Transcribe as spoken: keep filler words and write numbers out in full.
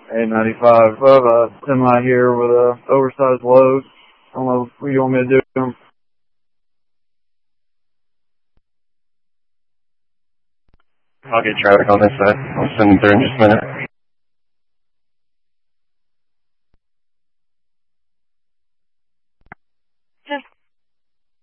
eight ninety-five. I have a semi here with a oversized load. I don't know what you want me to do. I'll get traffic on this side. I'll send them through in just a minute.